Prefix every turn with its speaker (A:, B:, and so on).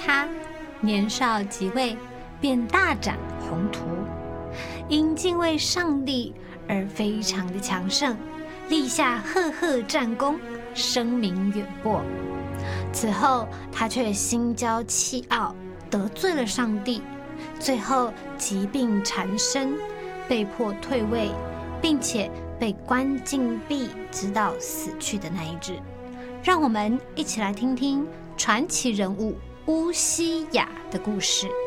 A: 他年少即位，便大展宏图，因敬畏上帝而非常的强盛，立下赫赫战功，声名远播。此后他却心骄气傲，得罪了上帝，最后疾病缠身，被迫退位，并且被关禁闭，直到死去的那一日。让我们一起来听听传奇人物乌西雅的故事。